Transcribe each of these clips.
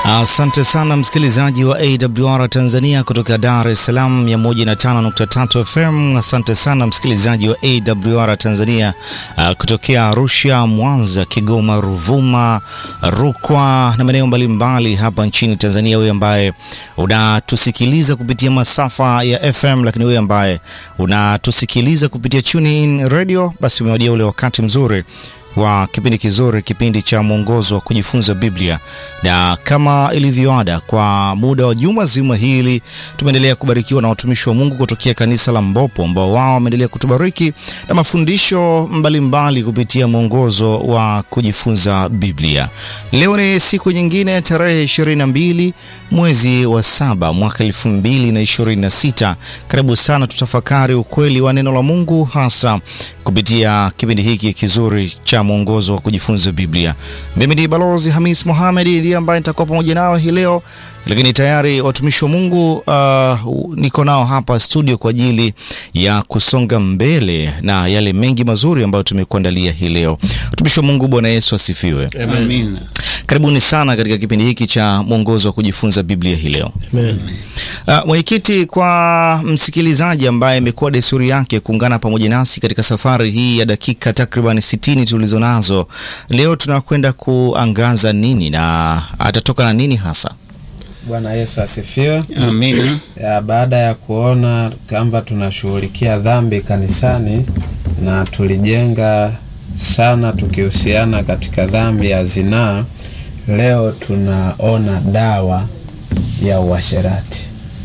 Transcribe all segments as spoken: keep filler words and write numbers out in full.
Asante uh, sana msikilizaji wa A W R Tanzania kutoka Dar es Salaam mia moja na tano nukta tatu F M. Asante sana msikilizaji wa A W R Tanzania uh, kutokea Arusha, Mwanza, Kigoma, Ruvuma, Rukwa na maeneo mbalimbali hapa nchini Tanzania. Wewe ambaye unatusikiliza kupitia masafa ya F M, lakini wewe ambaye unatusikiliza kupitia TuneIn Radio, basi umewadia ule wakati mzuri wa kipindi kizuri, kipindi cha mwongozo wa kujifunza Biblia. Na kama ilivyoada, kwa muda wa juma zima hili tumeendelea kubarikiwa na watumishi wa Mungu kutokea kanisa la Mbopo, ambao wao wameendelea kutubariki na mafundisho mbalimbali kupitia mwongozo wa kujifunza Biblia. Leo ni siku nyingine, tarehe ishirini na mbili mwezi wa saba mwaka elfu mbili na ishirini na sita. Karibu sana tutafakari ukweli wa neno la Mungu, hasa kupitia kipindi hiki kizuri cha mwongozo wa kujifunza Biblia. Mimi ni Balozi Hamis Mohamed, ndiye ambaye nitakuwa pamoja nao hii leo, lakini tayari watumishi wa Mungu uh, niko nao hapa studio kwa ajili ya kusonga mbele na yale mengi mazuri ambayo tumekuandalia hii leo. Watumishi wa Mungu, Bwana Yesu asifiwe. Amen. Karibuni sana katika kipindi hiki cha mwongozo wa kujifunza Biblia hii leo. Amen. Uh, mwenyekiti, kwa msikilizaji ambaye imekuwa desturi yake kuungana pamoja nasi katika safari hii ya dakika takriban sitini tulizo nazo, leo tunakwenda kuangaza nini na atatoka na nini hasa? Bwana Yesu asifiwe. Amen. Ya, baada ya kuona kwamba tunashughulikia dhambi kanisani na tulijenga sana tukihusiana katika dhambi ya zinaa, leo tunaona dawa ya uasherati.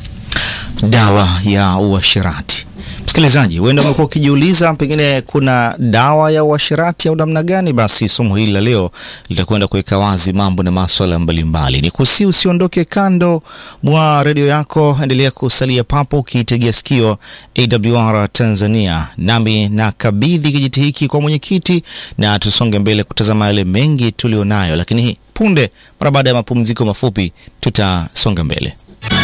Dawa ya uasherati. Msikilizaji, wewe umekuwa ukijiuliza pengine kuna dawa ya uasherati au namna gani? Basi somo hili la leo litakwenda kuweka wazi mambo na masuala mbalimbali. Nikusi usiondoke kando mwa redio yako, endelea kusalia papo ukiitegea sikio A W R Tanzania. Nami nakabidhi kijiti hiki kwa mwenyekiti na tusonge mbele kutazama yale mengi tulionayo, lakini punde mara baada ya mapumziko mafupi tutasonga mbele.